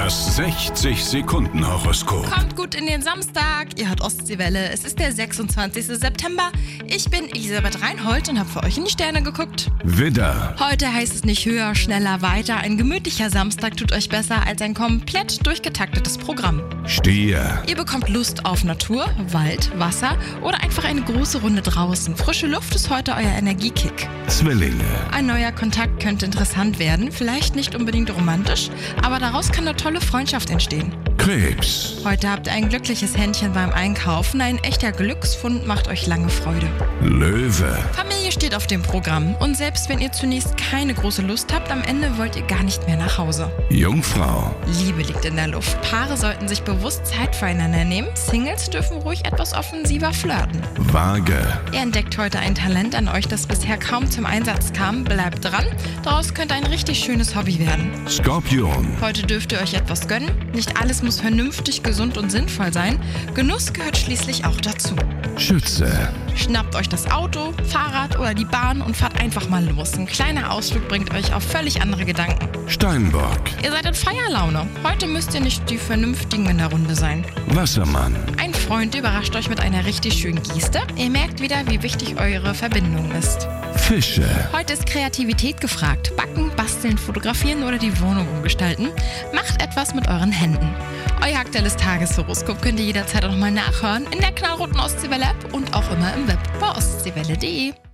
Das 60-Sekunden-Horoskop. Kommt gut in den Samstag. Ihr hört Ostseewelle. Es ist der 26. September. Ich bin Elisabeth Reinhold und habe für euch in die Sterne geguckt. Widder, Heute heißt es nicht höher, schneller, weiter. Ein gemütlicher Samstag tut euch besser als ein komplett durchgetaktetes Programm. Stier, Ihr bekommt Lust auf Natur, Wald, Wasser oder einfach eine große Runde draußen. Frische Luft ist heute euer Energiekick. Zwillinge, Ein neuer Kontakt könnte interessant werden, vielleicht nicht unbedingt romantisch, aber daraus kann eine tolle Freundschaft entstehen. Krebs, Heute habt ihr ein glückliches Händchen beim Einkaufen. Ein echter Glücksfund macht euch lange Freude. Löwe, Familie steht auf dem Programm und selbst wenn ihr zunächst keine große Lust habt, am Ende wollt ihr gar nicht mehr nach Hause. Jungfrau, Liebe liegt in der Luft. Paare sollten sich bewusst Zeit füreinander nehmen. Singles dürfen ruhig etwas offensiver flirten. Waage, Ihr entdeckt heute ein Talent an euch, das bisher kaum zum Einsatz kam. Bleibt dran, daraus könnte ein richtig schönes Hobby werden. Skorpion, Heute dürft ihr euch etwas gönnen. Nicht alles muss vernünftig, gesund und sinnvoll sein. Genuss gehört schließlich auch dazu. Schütze, Schnappt euch das Auto, Fahrrad oder die Bahn und fahrt einfach mal los. Ein kleiner Ausflug bringt euch auf völlig andere Gedanken. Steinbock, Ihr seid in Feierlaune. Heute müsst ihr nicht die Vernünftigen in der Runde sein. Wassermann, Ein Freund überrascht euch mit einer richtig schönen Geste. Ihr merkt wieder, wie wichtig eure Verbindung ist. Fische, Heute ist Kreativität gefragt. Backen, basteln, fotografieren oder die Wohnung umgestalten. Macht etwas mit euren Händen. Euer aktuelles Tageshoroskop könnt ihr jederzeit auch nochmal nachhören in der knallroten Ostseewelle-App und auch immer im Web bei ostseewelle.de.